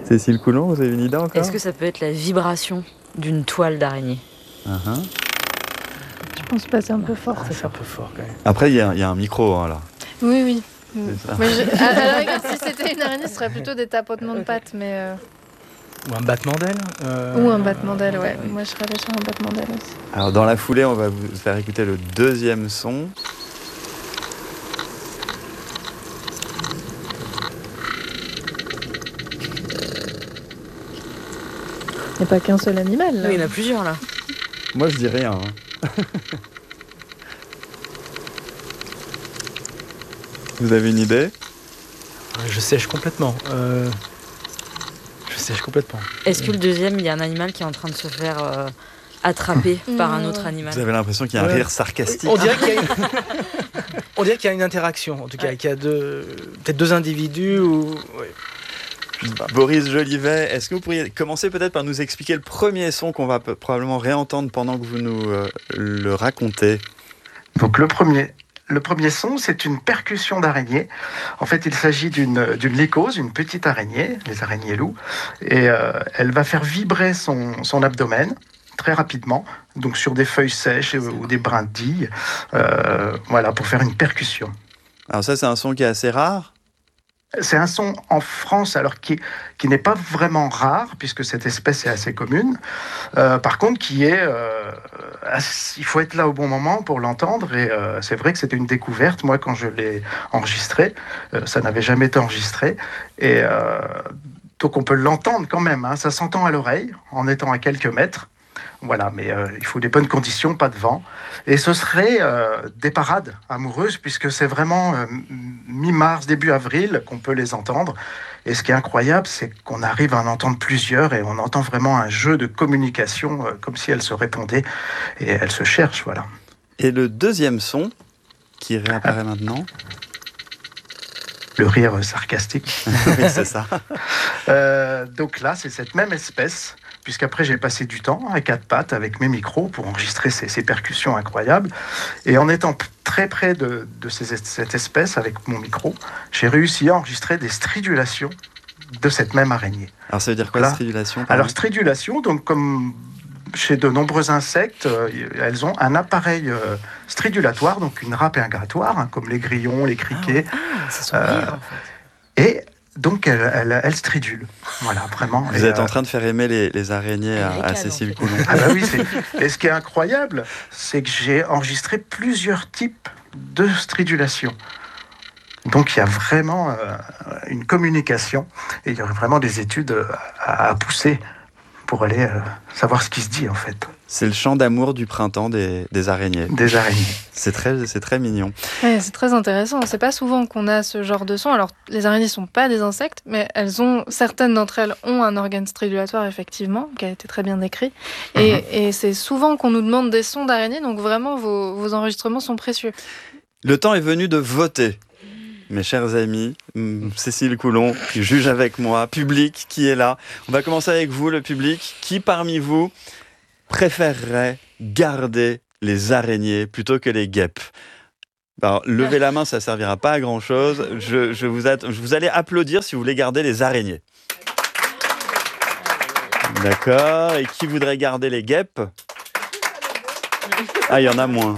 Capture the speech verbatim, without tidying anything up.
Cécile Coulon, vous avez une idée encore? Est-ce que ça peut être la vibration d'une toile d'araignée? uh-huh. Je pense pas, c'est un peu fort. Ah, c'est un peu fort quand même. Après, il y, y a un micro, hein, là. Oui, oui. C'est ça. Moi, je- à, à la rigueur, si c'était une araignée, ce serait plutôt des tapotements de pattes, mais euh, Ou un battement d'aile euh, ou un battement d'aile, ouais. Moi, je serais allée sur un battement d'aile aussi. Alors, dans la foulée, on va vous faire écouter le deuxième son. Il n'y a pas qu'un seul animal, là. Oui, il y en a plusieurs là. Moi, je dis rien. hein. Vous avez une idée? Je sèche complètement. Euh... Je sèche complètement. Est-ce que le deuxième, il y a un animal qui est en train de se faire euh, attraper par un autre animal? Vous avez l'impression qu'il y a un Ouais. rire sarcastique. On dirait qu'il y a une... On dirait qu'il y a une interaction, en tout cas, Ouais. qu'il y a deux... peut-être deux individus ou... Ouais. Boris Jolivet, est-ce que vous pourriez commencer peut-être par nous expliquer le premier son qu'on va p- probablement réentendre pendant que vous nous euh, le racontez? Donc le premier, le premier son, c'est une percussion d'araignée. En fait, il s'agit d'une d'une lycose, une petite araignée, les araignées loups, et euh, elle va faire vibrer son, son abdomen très rapidement, donc sur des feuilles sèches ou, ou des brindilles, euh, voilà, pour faire une percussion. Alors ça, c'est un son qui est assez rare. C'est un son en France, alors qui, qui n'est pas vraiment rare, puisque cette espèce est assez commune. Euh, par contre, qui est, euh, assez- il faut être là au bon moment pour l'entendre. Et euh, c'est vrai que c'était une découverte. Moi, quand je l'ai enregistré, euh, ça n'avait jamais été enregistré. Et euh, donc, on peut l'entendre quand même. Hein, ça s'entend à l'oreille, en étant à quelques mètres. Voilà, mais euh, il faut des bonnes conditions, pas de vent. Et ce serait euh, des parades amoureuses, puisque c'est vraiment euh, mi-mars, début avril qu'on peut les entendre. Et ce qui est incroyable, c'est qu'on arrive à en entendre plusieurs et on entend vraiment un jeu de communication, euh, comme si elles se répondaient et elles se cherchent, voilà. Et le deuxième son, qui réapparaît maintenant. Le rire sarcastique. Oui, c'est ça. Euh, donc là, c'est cette même espèce, puisqu'après j'ai passé du temps à quatre pattes avec mes micros pour enregistrer ces, ces percussions incroyables. Et en étant p- très près de, de ces- cette espèce avec mon micro, j'ai réussi à enregistrer des stridulations de cette même araignée. Alors ça veut dire quoi, Là. stridulation? pardon Alors stridulation, donc comme chez de nombreux insectes, euh, elles ont un appareil euh, stridulatoire, donc une râpe et un grattoir, hein, comme les grillons, les criquets. Ah, c'est son Euh, rire en fait. Et donc, elle, elle, elle stridule. Voilà, vraiment. Vous Et, êtes euh, en train de faire aimer les, les araignées à, Elle à ricane, Cécile en fait. Coulon. Ah bah oui, c'est... Et ce qui est incroyable, c'est que j'ai enregistré plusieurs types de stridulation. Donc il y a vraiment euh, une communication et il y aurait vraiment des études euh, à, à pousser pour aller euh, savoir ce qui se dit en fait, C'est le chant d'amour du printemps des, des araignées. des araignées. C'est très, c'est très mignon. Ouais, c'est très intéressant. C'est pas souvent qu'on a ce genre de son. Alors, les araignées sont pas des insectes, mais elles ont, certaines d'entre elles ont un organe stridulatoire, effectivement, qui a été très bien décrit. Et, Mhm. et c'est souvent qu'on nous demande des sons d'araignées, donc vraiment, vos, vos enregistrements sont précieux. Le temps est venu de voter. Mes chers amis, hum, Cécile Coulon, qui juge avec moi, public qui est là. On va commencer avec vous, le public. Qui parmi vous préférerait garder les araignées plutôt que les guêpes? Alors, levez la main, ça ne servira pas à grand-chose. Je, je, vous att- je vous allez applaudir si vous voulez garder les araignées. D'accord. Et qui voudrait garder les guêpes? Ah, il y en a moins.